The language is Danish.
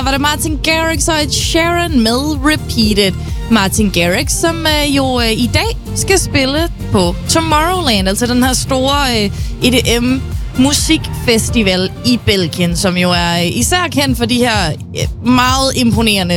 Var det Martin Garrix og Ed Sheeran med Repeated. Martin Garrix, som jo i dag skal spille på Tomorrowland, altså den her store EDM musikfestival i Belgien, som jo er især kendt for de her meget imponerende